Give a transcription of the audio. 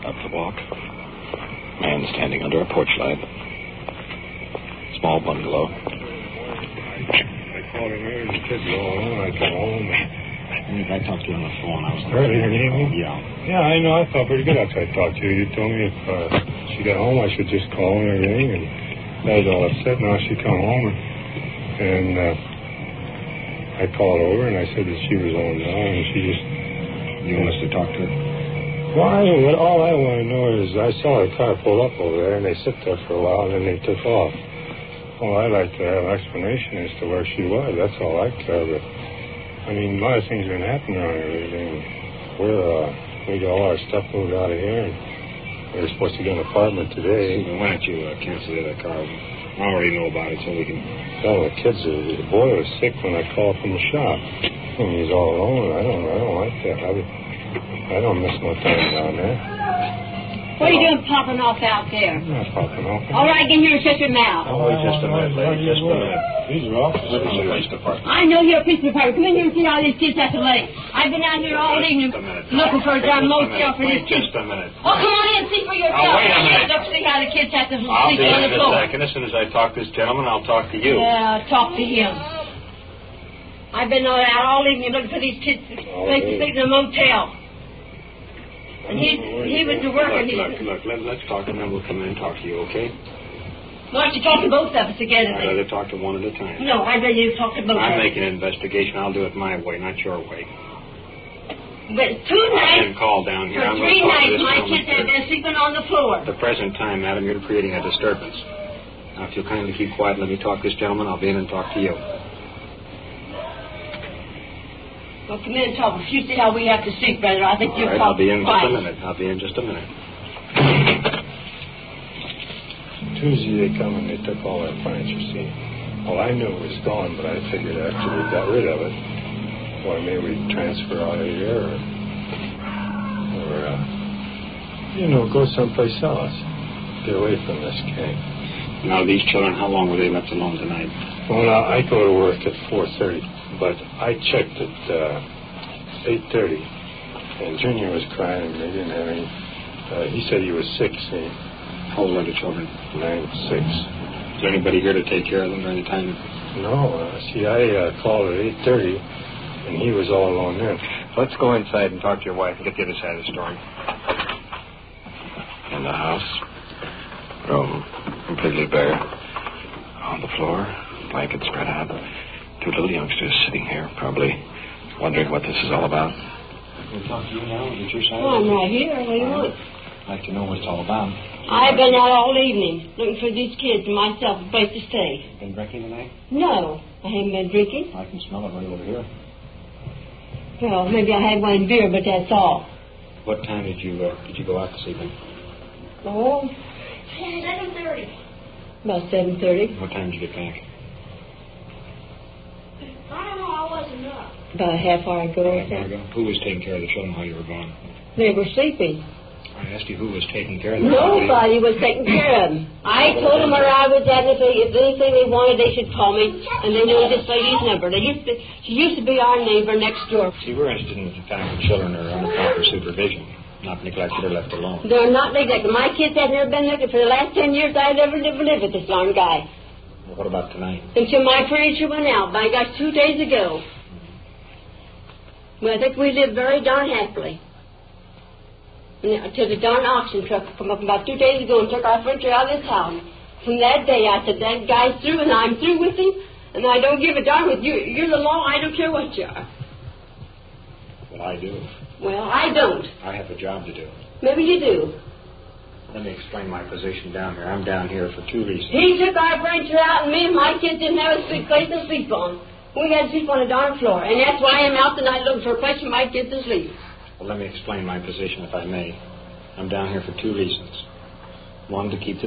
Up the walk. Man standing under a porch light. Small bungalow. I called her there, the kids go alone. I come home. I talked to you on the phone. I was earlier in the evening? Yeah. Yeah, I know. I felt pretty good after I talked to you. You told me if she got home, I should just call and everything. And I was all upset. Now she come home and I called over and I said that she was on now, and she just... You want us to talk to her? Well, all I want to know is I saw her car pull up over there, and they sit there for a while, and then they took off. Well, I'd like to have an explanation as to where she was. That's all I care. But, I mean, a lot of things are going to happen around here. We got all our stuff moved out of here, and we were supposed to get an apartment today. Why don't you cancel the other car? I already know about it, so we can... Well, the boy was sick when I called from the shop. And he's all alone. I don't like that. I don't miss no time down there. What are you doing popping off out there? I'm not popping off. All right, get here and shut your mouth. Oh, wait just a minute, lady. Just a minute. These are officers. This is the police department. I know you're a police department. Come in here and see all these kids at the lake. I've been out here all evening looking for a darn motel for these kids. Just a minute. Oh, come on in and see for yourself. Wait a minute. Look, see how the kids have to I'll sleep be on in the a floor. second. As soon as I talk to this gentleman, I'll talk to you. Yeah, talk to him. I've been out all evening looking for these kids to sleep in a motel. And he was to work. Look, let's talk, and then we'll come in and talk to you, okay? Why don't you talk to both of us together? I'd rather talk to one at a time. No, I'd rather you talk to both of us. I'm making an investigation. I'll do it my way, not your way. But 2 nights... I've been called down here. For I'm 3 going to talk to nights, this my gentleman kids have first. been sleeping on the floor. At the present time, madam, you're creating a disturbance. Now, if you'll kindly keep quiet and let me talk to this gentleman, I'll be in and talk to you. Well, come in and talk. If you see how we have to sleep, brother, I think you'll All right, talk I'll be in twice. just a minute. Tuesday they come and they took all our furniture, see. Well, I knew it was gone, but I figured after we got rid of it, well, maybe we'd transfer out of here or go someplace else. Get away from this gang. Now, these children, how long were they left alone tonight? Well, now, I go to work at 4:30, but I checked at 8:30, and Junior was crying, and they didn't have any. He said he was sick, see. How old are the children? 9 and 6. Is there anybody here to take care of them during the time? No, I called at 8:30, and he was all alone then. Let's go inside and talk to your wife and get the other side of the story. In the house, room completely bare. On the floor, blanket spread out. 2 little youngsters sitting here, probably wondering what this is all about. Can we talk to you now? Get your side? Oh, I'm right here. What do you want? I'd like to know what it's all about. I've been out all evening looking for these kids and myself a place to stay. Been drinking tonight? No, I haven't been drinking. I can smell it right over here. Well, maybe I had one beer, but that's all. What time did you go out this evening? Oh, 7:30. about 7:30. What time did you get back? I don't know. I wasn't up. About a half hour ago or Half hour so. ago. Who was taking care of the children while you were gone? They were sleeping. I asked you who was taking care of them. Nobody was taking care of them. I told them where I was at, and if anything they wanted, they should call me. And they knew this lady's number. She used to be our neighbor next door. See, we're interested in the fact that children are under proper supervision, not neglected or left alone. They're not neglected. My kids have never been neglected. For the last 10 years, I've never lived with this darn guy. Well, what about tonight? Until my furniture went out, my gosh, 2 days ago. Well, I think we lived very darn happily. Until the darn auction truck come up about 2 days ago and took our furniture out of this house. From that day, I said, that guy's through, and I'm through with him, and I don't give a darn with you. You're the law. I don't care what you are. Well, I do. Well, I don't. I have a job to do. Maybe you do. Let me explain my position down here. I'm down here for 2 reasons. He took our furniture out, and me and my kids didn't have a place to sleep on. We had to sleep on the darn floor, and that's why I'm out tonight looking for a place for my kids to sleep. Well, let me explain my position, if I may. I'm down here for 2 reasons. One, to keep the